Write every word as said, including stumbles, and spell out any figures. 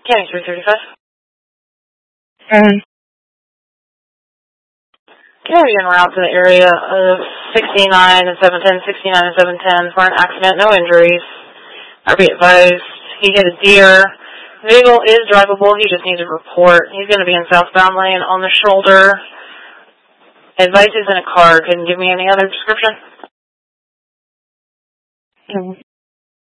County three thirty-five. Um, County en route to the area of sixty-nine and seven ten, sixty-nine and seven ten for an accident, no injuries. I'll be advised, he hit a deer. Vehicle is drivable, he just needs a report. He's going to be in southbound lane on the shoulder. Advice is in a car. Couldn't give me any other description? no.